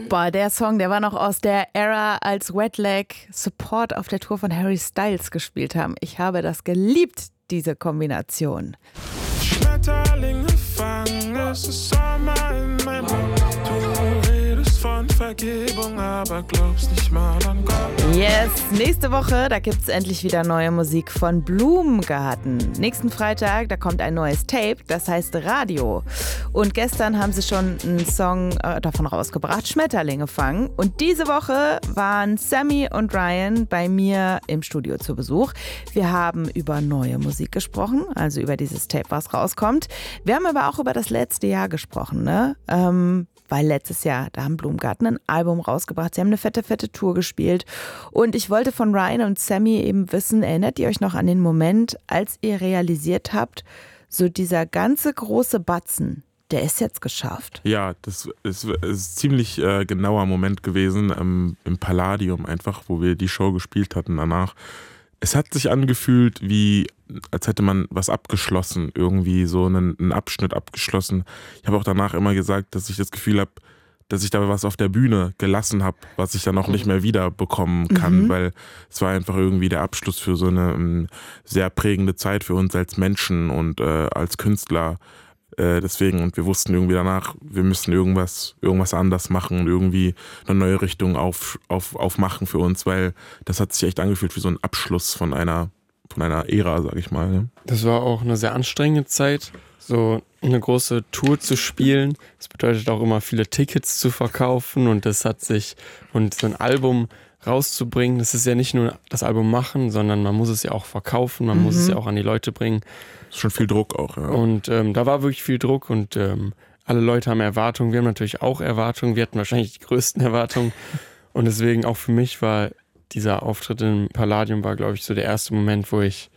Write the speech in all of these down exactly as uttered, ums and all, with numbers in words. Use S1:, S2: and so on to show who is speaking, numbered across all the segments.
S1: Boah, der Song, der war noch aus der Ära, als Wet Leg Support auf der Tour von Harry Styles gespielt haben. Ich habe das geliebt, diese Kombination.
S2: Schmetterlinge fangen, es ist Sommer in meinem Mund. Du redest von Vergebung, aber glaubst nicht mal an Gott.
S1: Yes, nächste Woche, da gibt's endlich wieder neue Musik von Blumengarten. Nächsten Freitag, da kommt ein neues Tape, das heißt Radio. Und gestern haben sie schon einen Song äh, davon rausgebracht, Schmetterlinge fangen. Und diese Woche waren Sammy und Ryan bei mir im Studio zu Besuch. Wir haben über neue Musik gesprochen, also über dieses Tape, was rauskommt. Wir haben aber auch über das letzte Jahr gesprochen, ne? Ähm, weil letztes Jahr, da haben Blumengarten ein Album rausgebracht. Sie haben eine fette, fette Tour gespielt. Und ich wollte von Ryan und Sammy eben wissen, erinnert ihr euch noch an den Moment, als ihr realisiert habt, so dieser ganze große Batzen, der ist jetzt geschafft?
S3: Ja, das ist, ist ein ziemlich äh, genauer Moment gewesen ähm, im Palladium einfach, wo wir die Show gespielt hatten danach. Es hat sich angefühlt, wie als hätte man was abgeschlossen, irgendwie so einen, einen Abschnitt abgeschlossen. Ich habe auch danach immer gesagt, dass ich das Gefühl habe, dass ich da was auf der Bühne gelassen habe, was ich dann auch nicht mehr wiederbekommen kann, mhm. weil es war einfach irgendwie der Abschluss für so eine um, sehr prägende Zeit für uns als Menschen und äh, als Künstler. Äh, deswegen, und wir wussten irgendwie danach, wir müssen irgendwas, irgendwas anders machen und irgendwie eine neue Richtung auf, auf, aufmachen für uns, weil das hat sich echt angefühlt wie so ein Abschluss von einer, von einer Ära, sag ich mal. Ne?
S4: Das war auch eine sehr anstrengende Zeit, so eine große Tour zu spielen. Das bedeutet auch immer viele Tickets zu verkaufen und das hat sich, und so ein Album rauszubringen, das ist ja nicht nur das Album machen, sondern man muss es ja auch verkaufen, man mhm. muss es ja auch an die Leute bringen.
S3: Das ist schon viel Druck auch, ja.
S4: Und ähm, da war wirklich viel Druck und ähm, alle Leute haben Erwartungen, wir haben natürlich auch Erwartungen, wir hatten wahrscheinlich die größten Erwartungen und deswegen auch für mich war dieser Auftritt im Palladium war, glaube ich, so der erste Moment, wo ich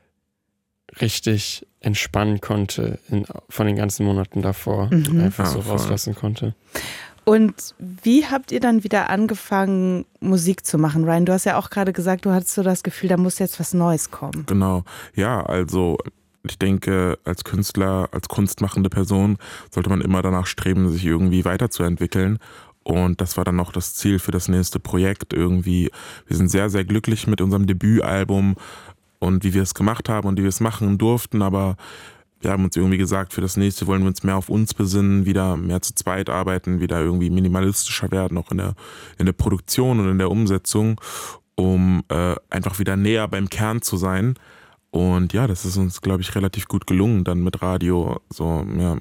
S4: richtig entspannen konnte in, von den ganzen Monaten davor mhm. und einfach ja, so voll. rauslassen konnte.
S1: Und wie habt ihr dann wieder angefangen, Musik zu machen? Ryan, du hast ja auch gerade gesagt, du hattest so das Gefühl, da muss jetzt was Neues kommen.
S3: Genau, ja, also ich denke, als Künstler, als kunstmachende Person sollte man immer danach streben, sich irgendwie weiterzuentwickeln. Und das war dann auch das Ziel für das nächste Projekt irgendwie. Wir sind sehr, sehr glücklich mit unserem Debütalbum und wie wir es gemacht haben und wie wir es machen durften, aber wir haben uns irgendwie gesagt, für das nächste wollen wir uns mehr auf uns besinnen, wieder mehr zu zweit arbeiten, wieder irgendwie minimalistischer werden, auch in der, in der Produktion und in der Umsetzung, um äh, einfach wieder näher beim Kern zu sein. Und ja, das ist uns, glaube ich, relativ gut gelungen dann mit Radio. So, ja.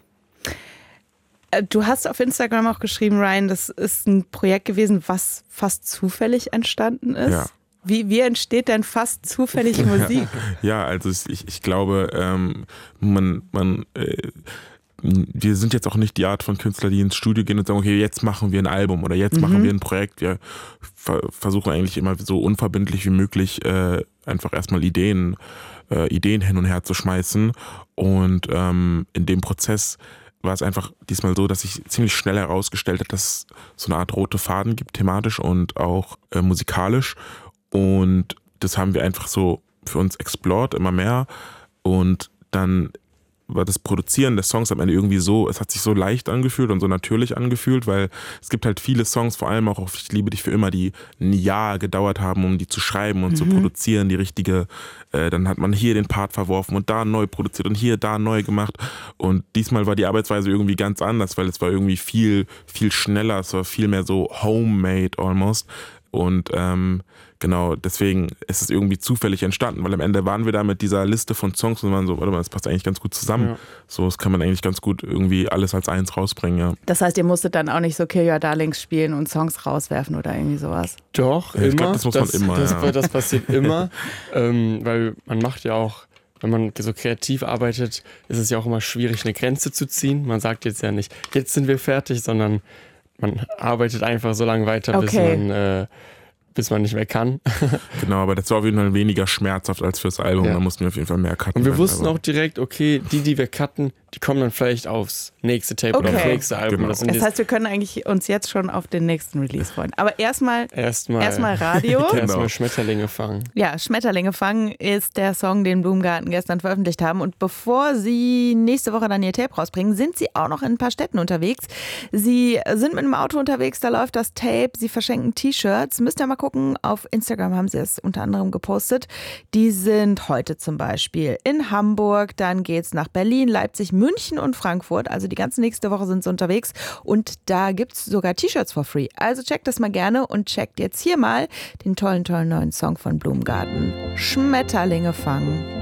S1: Du hast auf Instagram auch geschrieben, Ryan, das ist ein Projekt gewesen, was fast zufällig entstanden ist.
S3: Ja.
S1: Wie, wie entsteht denn fast zufällig Musik?
S3: Ja, also ich, ich glaube, ähm, man, man äh, wir sind jetzt auch nicht die Art von Künstler, die ins Studio gehen und sagen, okay, jetzt machen wir ein Album oder jetzt mhm. machen wir ein Projekt. Wir ver- versuchen eigentlich immer so unverbindlich wie möglich äh, einfach erstmal Ideen, äh, Ideen hin und her zu schmeißen. Und ähm, in dem Prozess war es einfach diesmal so, dass sich ziemlich schnell herausgestellt hat, dass es so eine Art rote Faden gibt, thematisch und auch äh, musikalisch. Und das haben wir einfach so für uns explored, immer mehr. Und dann war das Produzieren der Songs am Ende irgendwie so, es hat sich so leicht angefühlt und so natürlich angefühlt, weil es gibt halt viele Songs, vor allem auch auf Ich liebe dich für immer, die ein Jahr gedauert haben, um die zu schreiben und mhm. zu produzieren, die richtige, äh, dann hat man hier den Part verworfen und da neu produziert und hier da neu gemacht und diesmal war die Arbeitsweise irgendwie ganz anders, weil es war irgendwie viel, viel schneller, es war viel mehr so homemade almost. Und ähm, genau, deswegen ist es irgendwie zufällig entstanden, weil am Ende waren wir da mit dieser Liste von Songs und waren so, warte mal, das passt eigentlich ganz gut zusammen. Ja. So, das kann man eigentlich ganz gut irgendwie alles als eins rausbringen, ja.
S1: Das heißt, ihr musstet dann auch nicht so Kill Your Darlings spielen und Songs rauswerfen oder irgendwie sowas?
S4: Doch,
S3: ja,
S4: immer.
S3: Ich glaube, das muss
S4: das,
S3: man immer,
S4: das,
S3: ja.
S4: das passiert immer, ähm, weil man macht ja auch, wenn man so kreativ arbeitet, ist es ja auch immer schwierig, eine Grenze zu ziehen. Man sagt jetzt ja nicht, jetzt sind wir fertig, sondern man arbeitet einfach so lange weiter,
S1: okay.
S4: bis man äh, bis man nicht mehr kann.
S3: Genau, aber das war auf jeden Fall weniger schmerzhaft als fürs Album. Ja. Da mussten wir auf jeden Fall mehr cutten.
S4: Und wir wussten
S3: aber.
S4: auch direkt, okay, die, die wir cutten, die kommen dann vielleicht aufs nächste Tape
S1: Okay.
S4: oder aufs nächste Album.
S3: Genau.
S4: Das, sind
S1: Das
S4: jetzt
S1: heißt, wir können eigentlich uns jetzt schon auf den nächsten Release freuen. Aber erstmal
S4: erstmal
S1: erstmal Radio.
S3: Genau.
S4: erstmal Schmetterlinge fangen.
S1: Ja, Schmetterlinge fangen ist der Song, den Blumengarten gestern veröffentlicht haben. Und bevor sie nächste Woche dann ihr Tape rausbringen, sind sie auch noch in ein paar Städten unterwegs. Sie sind mit einem Auto unterwegs, da läuft das Tape. Sie verschenken T-Shirts. Müsst ihr mal gucken, auf Instagram haben sie es unter anderem gepostet. Die sind heute zum Beispiel in Hamburg, dann geht's nach Berlin, Leipzig, München und Frankfurt. Also die ganze nächste Woche sind sie unterwegs. Und da gibt's sogar T-Shirts for free. Also checkt das mal gerne und checkt jetzt hier mal den tollen, tollen neuen Song von Blumengarten. Schmetterlinge fangen.